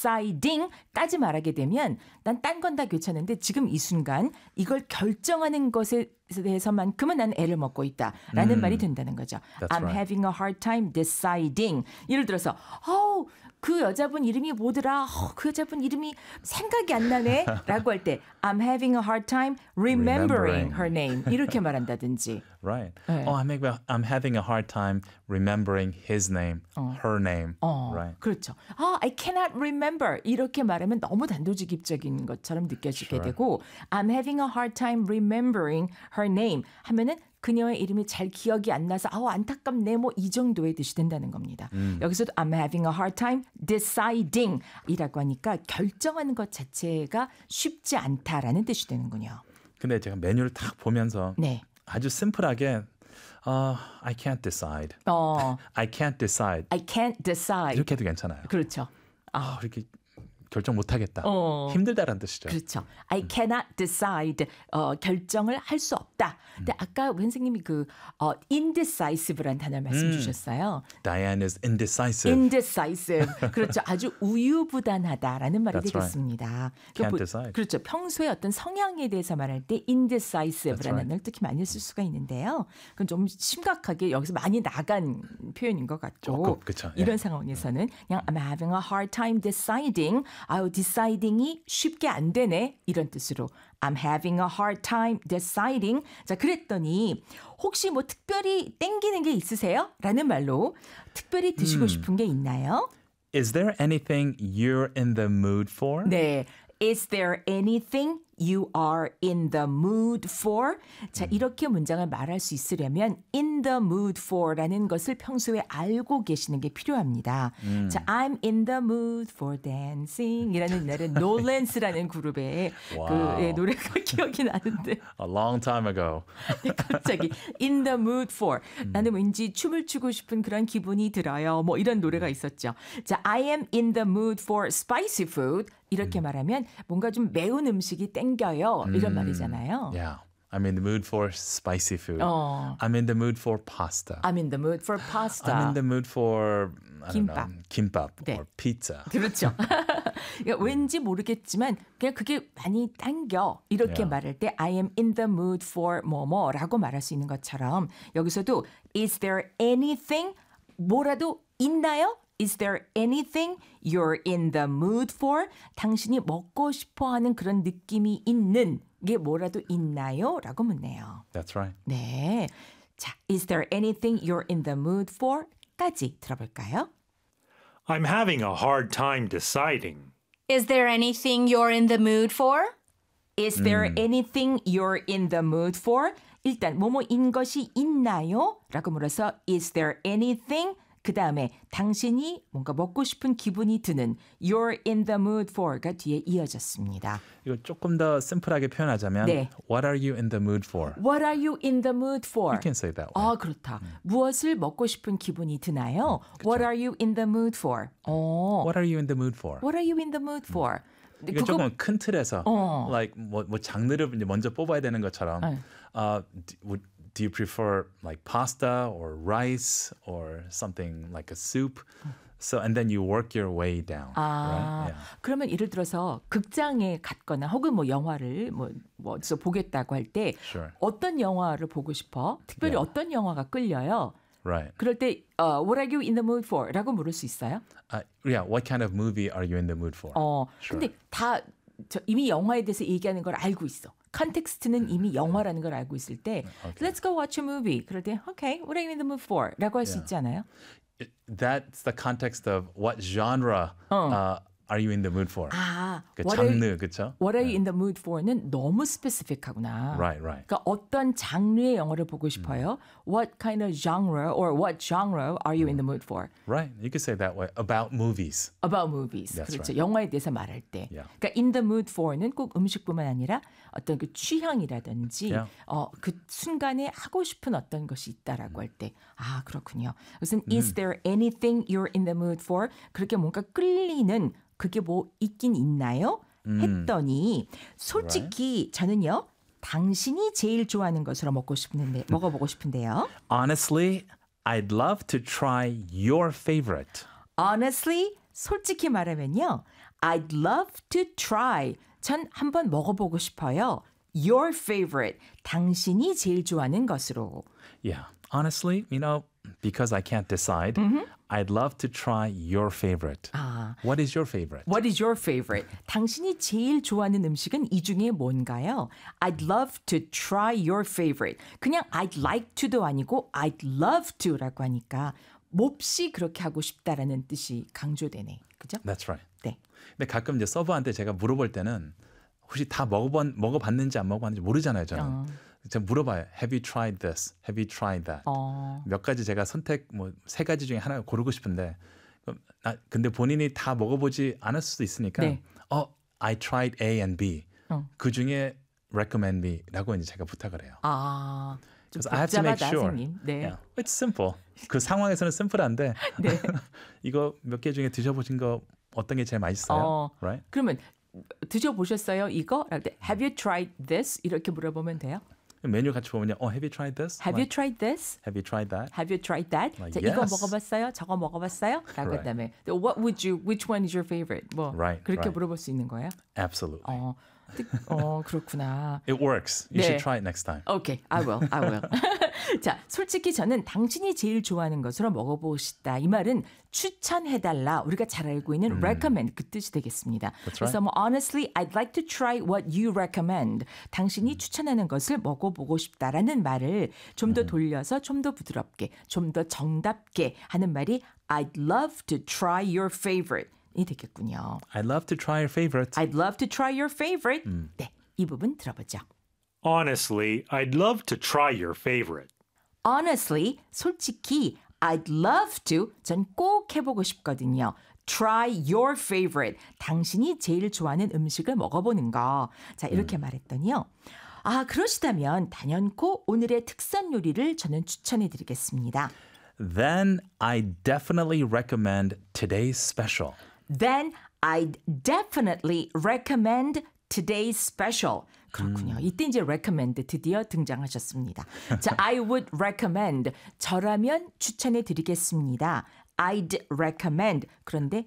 deciding까지 말하게 되면 난 딴 건 다 괜찮은데 지금 이 순간 이걸 결정하는 것에 대해서만큼은 난 애를 먹고 있다라는 말이 된다는 거죠. I'm right. having a hard time deciding. 예를 들어서 그 여자분 이름이 뭐더라? 그 여자분 이름이 생각이 안 나네? 라고 할 때 I'm having a hard time remembering her name. 이렇게 말한다든지. Right. 네. I'm having a hard time remembering his name, her name. Right. 그렇죠. I cannot remember. 이렇게 말하면 너무 단도직입적인 것처럼 느껴지게 되고 I'm having a hard time remembering her name 하면은 그녀의 이름이 잘 기억이 안 나서 안타깝네 뭐 이 정도의 뜻이 된다는 겁니다. 여기서도 I'm having a hard time deciding 이라고 하니까 결정하는 것 자체가 쉽지 않다라는 뜻이 되는군요. 근데 제가 메뉴를 딱 보면서 네. 아주 심플하게 I can't decide. I can't decide. I can't decide. 이렇게 해도 괜찮아요. 그렇죠. 이렇게 결정 못하겠다. 힘들다라는 뜻이죠. 그렇죠. I cannot decide. 결정을 할 수 없다. 근데 아까 선생님이 indecisive라는 단어를 말씀 주셨어요. Diane is indecisive. indecisive. 그렇죠. 아주 우유부단하다라는 말이 That's 되겠습니다. Can't decide. 그렇죠. 평소에 어떤 성향에 대해서 말할 때 indecisive라는 단어를 특히 많이 쓸 수가 있는데요. 그건 좀 심각하게 여기서 많이 나간 표현인 것 같고 그쵸. 이런 상황에서는 그냥 I'm having a hard time deciding. deciding이 쉽게 안 되네 이런 뜻으로 I'm having a hard time deciding. 자, 그랬더니 혹시 뭐 특별히 땡기는 게 있으세요? 라는 말로 특별히 드시고 싶은 게 있나요? Is there anything you're in the mood for? 네. Is there anything you are in the mood for? 자, 이렇게 문장을 말할 수 있으려면 in the mood for라는 것을 평소에 알고 계시는 게 필요합니다. 자, I'm in the mood for dancing 이라는 옛날에 노랜스라는 그룹의 노래가 기억이 나는데 A long time ago. 갑자기 in the mood for 나는 왠지 춤을 추고 싶은 그런 기분이 들어요. 뭐 이런 노래가 있었죠. 자, I am in the mood for spicy food 이렇게 말하면 뭔가 좀 매운 음식이 땡겨요. 이런 말이잖아요. Yeah. I'm in the mood for spicy food. I'm in the mood for pasta. I'm in the mood for pasta. I'm in the mood for 김밥 네. or pizza. 그렇죠. 그러니까 왠지 모르겠지만 그냥 그게 많이 당겨 이렇게 말할 때 I am in the mood for 뭐뭐라고 말할 수 있는 것처럼 여기서도 Is there anything 뭐라도 있나요? Is there anything you're in the mood for? 당신이 먹고 싶어하는 그런 느낌이 있는 게 뭐라도 있나요? 라고 묻네요. That's right. 네. 자, Is there anything you're in the mood for? 까지 들어볼까요? I'm having a hard time deciding. Is there anything you're in the mood for? Is there anything you're in the mood for? 일단 뭐뭐인 것이 있나요? 라고 물어서 Is there anything? 그 다음에 당신이 뭔가 먹고 싶은 기분이 드는 You're in the mood for가 뒤에 이어졌습니다. 이거 조금 더 심플하게 표현하자면 네. What are you in the mood for? What are you in the mood for? You can say that way. 그렇다. 무엇을 먹고 싶은 기분이 드나요? What are you in the mood for? What are you in the mood for? What are you in the mood for? 이거 조금 큰 틀에서 like 뭐 장르를 이제 먼저 뽑아야 되는 것처럼 do you prefer like pasta or rice or something like a soup? So and then you work your way down. Right? Yeah. 그러면 예를 들어서 극장에 갔거나 혹은 뭐 영화를 뭐 어디서 보겠다고 할 때 Sure. 어떤 영화를 보고 싶어? 특별히 어떤 영화가 끌려요? Right. 그럴 때 What are you in the mood for? 라고 물을 수 있어요? Yeah. What kind of movie are you in the mood for? Sure. 근데 다 이미 영화에 대해서 얘기하는 걸 알고 있어. 컨텍스트는 이미 영화라는 걸 알고 있을 때 Let's go watch a movie. 그럴 때 Okay, what are you in the mood for? 라고 할 수 있지 않아요? That's the context of what genre are you in the mood for? 그 what 장르, 그렇죠? What are you in the mood for는 너무 스페시픽하구나. Right. 그러니까 어떤 장르의 영화를 보고 싶어요? What kind of genre or what genre are you in the mood for? Right. You could say it that way about movies. About movies. That's 그렇죠. right. 영화에 대해서 말할 때. Yeah. 그러니까 in the mood for는 꼭 음식뿐만 아니라 어떤 그 취향이라든지 Yeah. 그 순간에 하고 싶은 어떤 것이 있다라고 할 때 그렇군요. 그래서 is there anything you're in the mood for? 그렇게 뭔가 끌리는 그게 뭐 있긴 있나요? 했더니 솔직히 저는요. 당신이 제일 좋아하는 것으로 먹어보고 싶은데요. Honestly, I'd love to try your favorite. Honestly, 솔직히 말하면요. I'd love to try. 전 한번 먹어보고 싶어요. Your favorite. 당신이 제일 좋아하는 것으로. Yeah. Honestly, because I can't decide, I'd love to try your favorite. What is your favorite? What is your favorite? 당신이 제일 좋아하는 음식은 이 중에 뭔가요? I'd love to try your favorite. 그냥 I'd like to도 아니고 I'd love to라고 하니까 몹시 그렇게 하고 싶다라는 뜻이 강조되네. 그죠? That's right. 네. 근데 가끔 이제 서버한테 제가 물어볼 때는 혹시 다 먹어봤는지 안 먹어봤는지 모르잖아요, 저는. 제가 물어봐요. Have you tried this? Have you tried that? 몇 가지 제가 선택 세 가지 중에 하나 고르고 싶은데 근데 본인이 다 먹어보지 않을 수도 있으니까 네. I tried A and B. 그 중에 recommend me라고 이제 제가 부탁을 해요. 좀 I have to make 복잡하다, sure. 선생님. 네. Yeah, it's simple. 그 상황에서는 심플한데 네. 이거 몇 개 중에 드셔보신 거 어떤 게 제일 맛있어요? Right? 그러면 드셔보셨어요? 이거? Have you tried this? 이렇게 물어보면 돼요? 메뉴 같이 보면요. Have you tried this? Have you tried this? Have you tried that? Have you tried that? Like, 자, 이거 yes. 먹어봤어요? 저거 먹어봤어요? 라고 Right. 했다며. Which one is your favorite? Right, 그렇게 right. 물어볼 수 있는 거예요? Absolutely. 그렇구나. It works. You 네. should try it next time. Okay, I will. 자, 솔직히 저는 당신이 제일 좋아하는 것으로 먹어보고 싶다. 이 말은 추천해달라. 우리가 잘 알고 있는 recommend 그 뜻이 되겠습니다. That's 그래서 right. honestly, I'd like to try what you recommend. 당신이 추천하는 것을 먹어보고 싶다라는 말을 좀 더 돌려서 좀 더 부드럽게, 좀 더 정답게 하는 말이 I'd love to try your favorite. 이 되겠군요. I'd love to try your favorite. I'd love to try your favorite. 네, 이 부분 들어보죠. Honestly, I'd love to try your favorite. Honestly, 솔직히 I'd love to 전 꼭 해보고 싶거든요. Try your favorite. 당신이 제일 좋아하는 음식을 먹어보는 거. 자, 이렇게 말했더니요. 그러시다면 단연코 오늘의 특선 요리를 저는 추천해 드리겠습니다. Then I definitely recommend today's special. Then I'd definitely recommend today's special. 그렇군요. 이때 이제 recommend 드디어 등장하셨습니다. 자, I would recommend. 저라면 추천해 드리겠습니다. I'd recommend. 그런데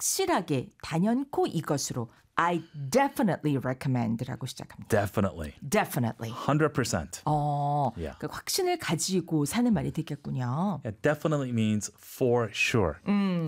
확실하게 단연코 이것으로 I definitely recommend라고 시작합니다. Definitely. Definitely. 100%. Yeah. 그 확신을 가지고 사는 말이 되겠군요. It definitely means for sure.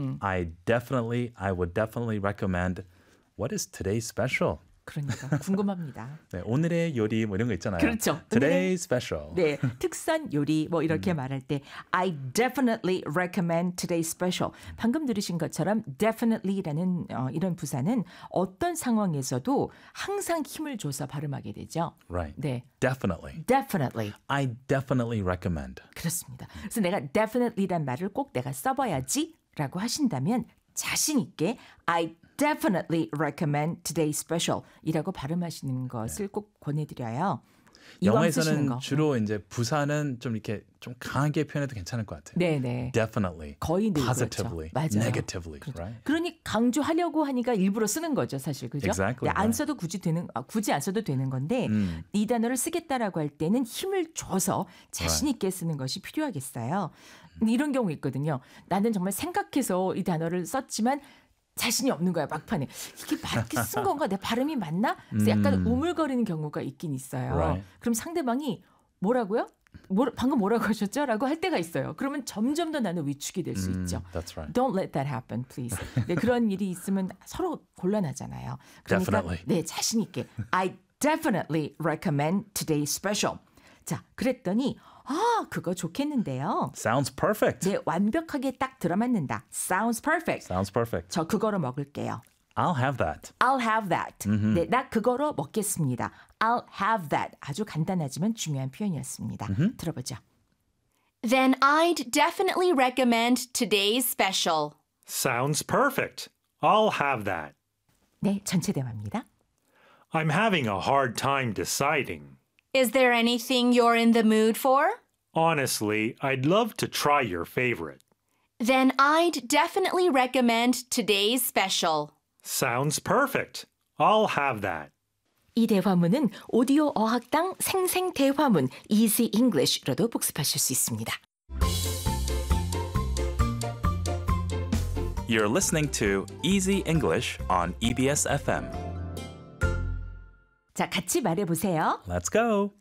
I would definitely recommend what is today's special? 그러니까 궁금합니다. 네, 오늘의 요리 뭐 이런 거 있잖아요. 그렇죠. Today's special. 네, 특선 요리 뭐 이렇게 말할 때 I definitely recommend today's special. 방금 들으신 것처럼 definitely라는 이런 부사는 어떤 상황에서도 항상 힘을 줘서 발음하게 되죠. Right. 네. Definitely. Definitely. I definitely recommend. 그렇습니다. 그래서 내가 definitely란 말을 꼭 내가 써봐야지라고 하신다면 자신 있게 I definitely recommend today's special 이라고 발음하시는 것을 꼭 권해드려요. 이왕 쓰시는 영어에서는 거. 주로 이제 부사는 좀 이렇게 좀 강하게 표현해도 괜찮을 것 같아요. 네네. Definitely. 거의 늘 Positively. 그렇죠. 맞아요. Negatively. Right? 그러니 강조하려고 하니까 일부러 쓰는 거죠, 사실. 그죠? Exactly, 네, 안 right. 써도 굳이 안 써도 되는 건데 이 단어를 쓰겠다라고 할 때는 힘을 줘서 자신 있게 쓰는 것이 필요하겠어요. 이런 경우 있거든요. 나는 정말 생각해서 이 단어를 썼지만 자신이 없는 거야, 막판에. 이게 맞게 쓴 건가? 내 발음이 맞나? 그래서 약간 우물거리는 경우가 있긴 있어요. Right. 그럼 상대방이 뭐라고요? 방금 뭐라고 하셨죠? 라고 할 때가 있어요. 그러면 점점 더 나는 위축이 될 수 있죠. That's right. Don't let that happen, please. 네, 그런 일이 있으면 서로 곤란하잖아요. 그러니까 Definitely. 네, 자신 있게 I definitely recommend today's special. 자, 그랬더니 그거 좋겠는데요. Sounds perfect. 네, 완벽하게 딱 들어맞는다. Sounds perfect. Sounds perfect. 저 그거로 먹을게요. I'll have that. I'll have that. 네, 나 그거로 먹겠습니다. I'll have that. 아주 간단하지만 중요한 표현이었습니다. 들어보죠. Then I'd definitely recommend today's special. Sounds perfect. I'll have that. 네, 전체 대화입니다. I'm having a hard time deciding. Is there anything you're in the mood for? Honestly, I'd love to try your favorite. Then I'd definitely recommend today's special. Sounds perfect. I'll have that. 이 대화문은 오디오 어학당 생생 대화문 Easy English로도 복습하실 수 있습니다. You're listening to Easy English on EBS FM. 자, 같이 말해보세요. Let's go.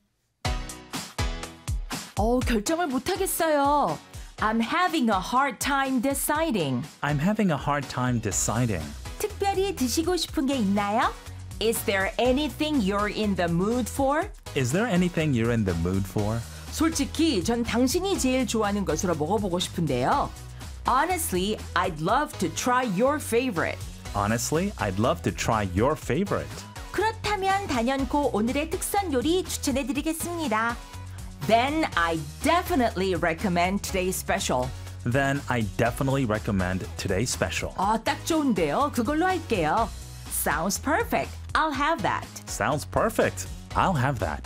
결정을 못하겠어요. I'm having a hard time deciding. I'm having a hard time deciding. 특별히 드시고 싶은 게 있나요? Is there anything you're in the mood for? Is there anything you're in the mood for? 솔직히 전 당신이 제일 좋아하는 것으로 먹어보고 싶은데요. Honestly, I'd love to try your favorite. Honestly, I'd love to try your favorite. 그렇다면 단연코 오늘의 특선 요리 추천해드리겠습니다. Then I definitely recommend today's special. Then I definitely recommend today's special. 딱 좋은데요. 그걸로 할게요. Sounds perfect. I'll have that. Sounds perfect. I'll have that.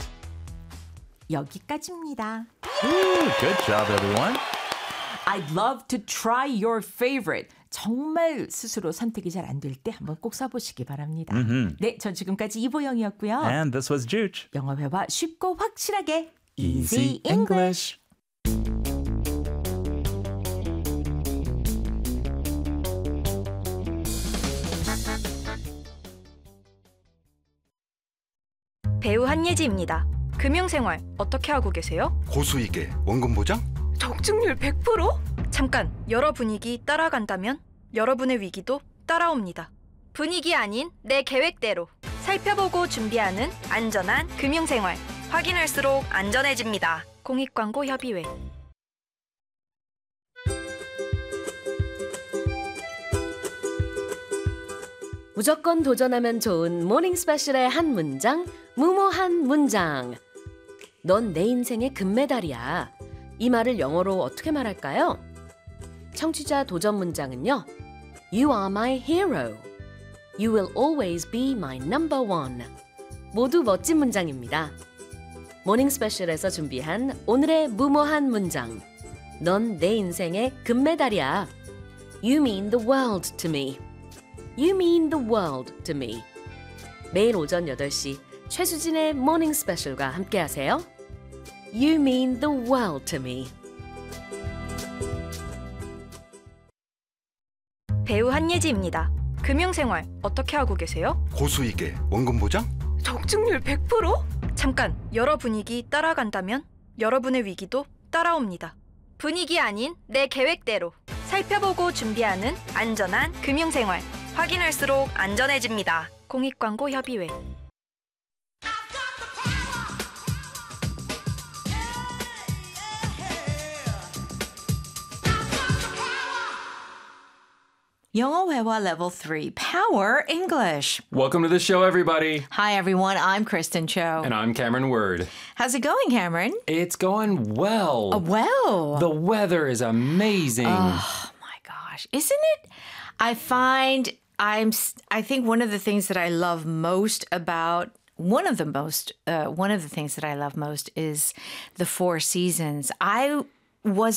여기까지입니다. Ooh, good job, everyone. I'd love to try your favorite. 정말 스스로 선택이 잘 안 될 때 한번 꼭 써보시기 바랍니다. 네, 전 지금까지 이보영이었고요. And this was Juge. 영어 회화 쉽고 확실하게 Easy English. 배우 한예지입니다. 금융생활 어떻게 하고 계세요? 고수익에 원금 보장? 적중률 100%? 잠깐, 여러 분위기 따라간다면 여러분의 위기도 따라옵니다. 분위기 아닌 내 계획대로 살펴보고 준비하는 안전한 금융생활. 확인할수록 안전해집니다. 공익광고협의회. 무조건 도전하면 좋은 모닝 스페셜의 한 문장, 무모한 문장. 넌 내 인생의 금메달이야. 이 말을 영어로 어떻게 말할까요? 청취자 도전 문장은요. You are my hero. You will always be my number one. 모두 멋진 문장입니다. 모닝 스페셜에서 준비한 오늘의 무모한 문장. 넌 내 인생의 금메달이야. You mean the world to me. You mean the world to me. 매일 오전 8시 최수진의 모닝 스페셜과 함께하세요. You mean the world to me. 배우 한예지입니다. 금융생활 어떻게 하고 계세요? 고수익에 원금 보장? 적중률 100%? 잠깐, 여러 분위기 따라간다면 여러분의 위기도 따라옵니다. 분위기 아닌 내 계획대로 살펴보고 준비하는 안전한 금융생활. 확인할수록 안전해집니다. 공익광고협의회. 영어 회화 Level 3 Power English. Welcome to the show, everybody. Hi, everyone. I'm Kristen Cho. And I'm Cameron Word. How's it going, Cameron? It's going well. Well. The weather is amazing. Oh, my gosh. Isn't it? I think one of the things that I love most about one of the things that I love most is the four seasons. I was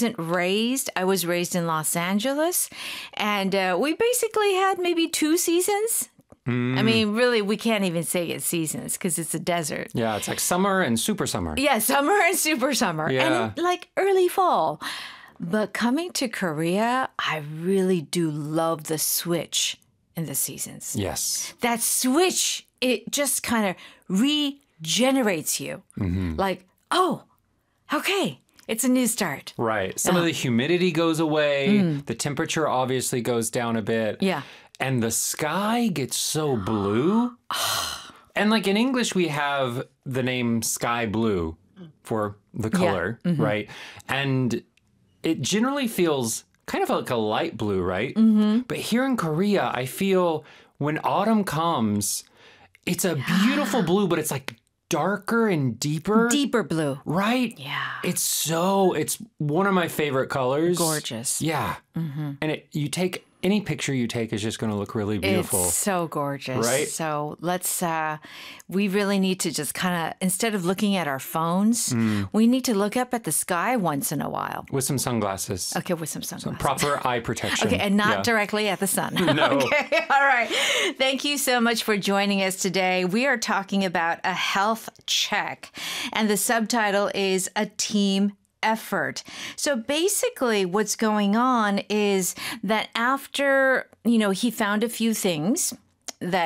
raised in Los Angeles, and we basically had maybe 2 seasons. I mean, really, we can't even say it's seasons because it's a desert. Yeah, it's like summer and super summer. Yeah, summer and super summer. Yeah. And like early fall. But coming to Korea, I really do love the switch in the seasons. Yes. That switch, it just kind of regenerates you. Like, oh, okay. It's a new start. Right. Some of the humidity goes away. The temperature obviously goes down a bit. Yeah. And the sky gets so blue. And like in English, we have the name sky blue for the color, right? And it generally feels kind of like a light blue, right? But here in Korea, I feel when autumn comes, it's a beautiful blue, but it's like darker and deeper. Deeper blue. Right? Yeah. It's one of my favorite colors. Gorgeous. Yeah. And you take any picture you take is just going to look really beautiful. It's so gorgeous. Right? So let's, we really need to just kind of, instead of looking at our phones, we need to look up at the sky once in a while. With some sunglasses. Okay, with some sunglasses. Proper eye protection. Okay, and not directly at the sun. No. Okay, all right. Thank you so much for joining us today. We are talking about a health check, and the subtitle is A Team effort. So basically what's going on is that after, he found a few things